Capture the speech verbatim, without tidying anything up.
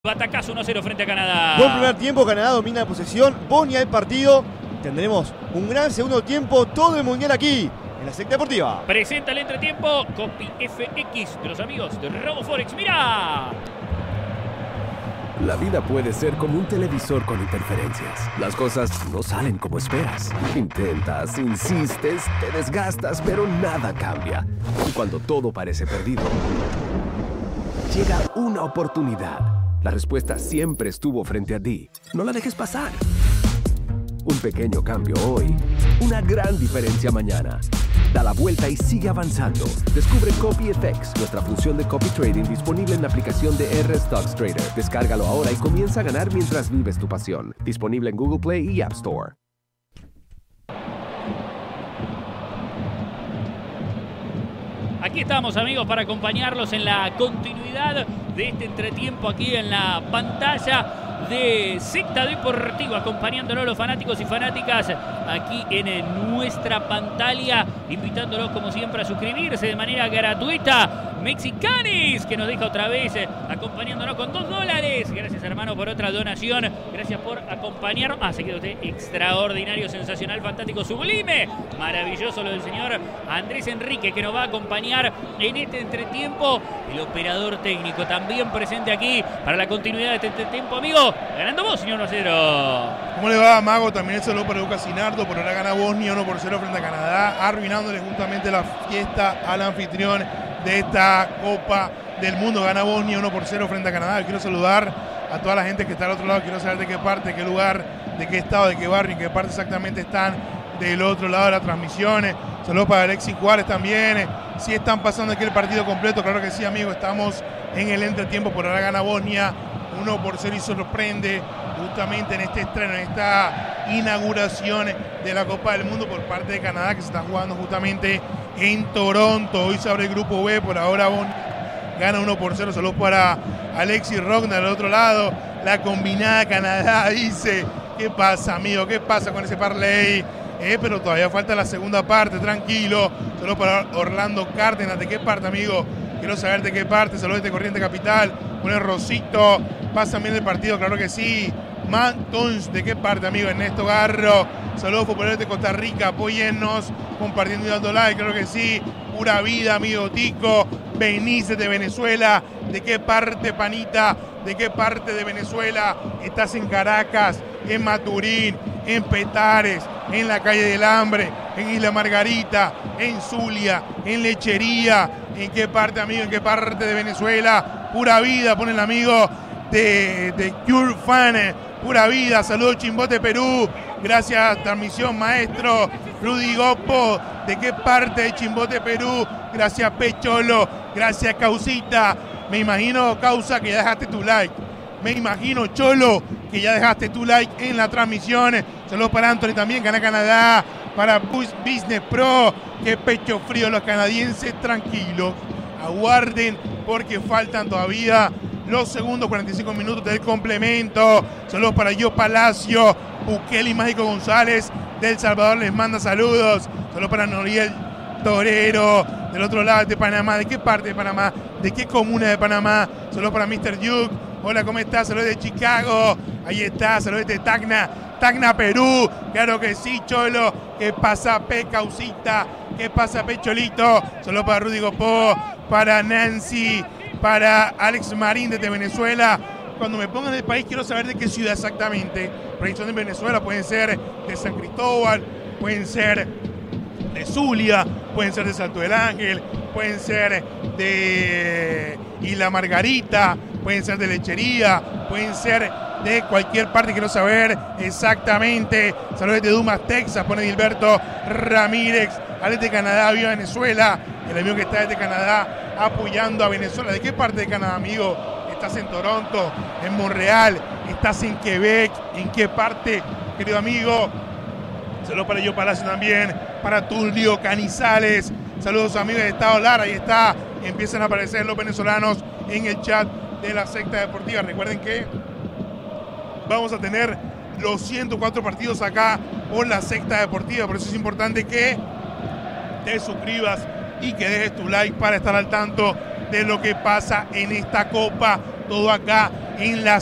Batacazo uno cero frente a Canadá. Buen primer tiempo, Canadá domina la posesión, Bosnia el partido. Tendremos un gran segundo tiempo, todo el mundial aquí, en la secta deportiva. Presenta el entretiempo, Copy F X de los amigos de RoboForex. ¡Mira! La vida puede ser como un televisor con interferencias. Las cosas no salen como esperas. Intentas, insistes, te desgastas, pero nada cambia. Y cuando todo parece perdido, llega una oportunidad. La respuesta siempre estuvo frente a ti. No la dejes pasar. Un pequeño cambio hoy, una gran diferencia mañana. Da la vuelta y sigue avanzando. Descubre Copy F X, nuestra función de copy trading disponible en la aplicación de R Stocks Trader. Descárgalo ahora y comienza a ganar mientras vives tu pasión. Disponible en Google Play y App Store. Aquí estamos, amigos, para acompañarlos en la continuidad de este entretiempo aquí en la pantalla de Secta Deportiva, acompañándonos los fanáticos y fanáticas aquí en nuestra pantalla, invitándolos como siempre a suscribirse de manera gratuita. Mexicanis, que nos deja otra vez acompañándonos con dos dólares. Gracias, hermano, por otra donación. Gracias por acompañarnos. Ah, se quedó usted extraordinario, sensacional, fantástico, sublime. Maravilloso lo del señor Andrés Enrique, que nos va a acompañar en este entretiempo. El operador técnico también presente aquí para la continuidad de este entretiempo, amigo. Ganando vos, señor uno cero. ¿Cómo le va, Mago? También el saludo para Lucas Sinardo. Por ahora gana Bosnia uno por cero frente a Canadá, arruinándole justamente la fiesta al anfitrión de esta Copa del Mundo. Gana Bosnia uno por cero frente a Canadá. Quiero saludar a toda la gente que está al otro lado. Quiero saber de qué parte, de qué lugar, de qué estado, de qué barrio, en qué parte exactamente están del otro lado de la transmisión. Saludos para Alexis Juárez también. Si están pasando aquí el partido completo, claro que sí, amigo. Estamos en el entretiempo. Por ahora gana Bosnia uno por cero y sorprende justamente en este estreno, en esta inauguración de la Copa del Mundo por parte de Canadá, que se está jugando justamente en Toronto. Hoy se abre el grupo B. Por ahora Bosnia gana uno por cero. Saludos para Alexis Rockner del otro lado. La combinada Canadá dice: ¿qué pasa, amigo? ¿Qué pasa con ese parlay? Eh, pero todavía falta la segunda parte, tranquilo. Saludos para Orlando Cárdenas. ¿De qué parte, amigo? Quiero saber de qué parte. Saludos de Corriente Capital. Pone Rosito. Pasa bien el partido, claro que sí. Mantons, ¿de qué parte, amigo? Ernesto Garro. Saludos populares de Costa Rica. Apóyennos compartiendo y dando like, claro que sí. Pura vida, amigo Tico. Benítez de Venezuela. ¿De qué parte, panita? ¿De qué parte de Venezuela? Estás en Caracas, en Maturín, en Petares, en la Calle del Hambre, en Isla Margarita, en Zulia, en Lechería. ¿En qué parte, amigo? ¿En qué parte de Venezuela? Pura vida, pone el amigo de, de Cure Fan. Pura vida. Saludos, Chimbote, Perú. Gracias, transmisión, maestro. Rudy Gopo. ¿De qué parte de Chimbote, Perú? Gracias, Pecholo. Gracias, Causita. Me imagino, Causa, que ya dejaste tu like. Me imagino, Cholo, que ya dejaste tu like en la transmisión. Saludos para Anthony también, gana Canadá. Para Business Pro, que pecho frío los canadienses. Tranquilos, aguarden porque faltan todavía los segundos cuarenta y cinco minutos del complemento. Saludos para Yo Palacio. Bukele Mágico González del Salvador les manda saludos. Saludos para Noriel Torero del otro lado de Panamá. ¿De qué parte de Panamá? ¿De qué comuna de Panamá? Saludos para mister Duke. Hola, ¿cómo estás? Saludos de Chicago. Ahí está, saludos de Tacna. Tacna, Perú. Claro que sí, Cholo. ¿Qué pasa, Pe Causita? ¿Qué pasa, Pe Cholito? Saludos para Rudy Gopó, para Nancy, para Alex Marín desde Venezuela. Cuando me pongan el país quiero saber de qué ciudad exactamente. Porque son de Venezuela, pueden ser de San Cristóbal, pueden ser de Zulia, pueden ser de Salto del Ángel, pueden ser de Isla Margarita, pueden ser de Lechería, pueden ser de cualquier parte. Quiero saber exactamente. Saludos de Dumas, Texas, pone Gilberto Ramírez. Alex de Canadá, viva Venezuela. El amigo que está desde Canadá apoyando a Venezuela. ¿De qué parte de Canadá, amigo? ¿Estás en Toronto, en Montreal, estás en Quebec? ¿En qué parte, querido amigo? Saludos para Yo Palacio también, para Tulio Canizales. Saludos, amigos de Estado Lara. Ahí está, empiezan a aparecer los venezolanos en el chat de la secta deportiva. Recuerden que vamos a tener los ciento cuatro partidos acá por la secta deportiva. Por eso es importante que te suscribas y que dejes tu like para estar al tanto de lo que pasa en esta copa. Todo acá en la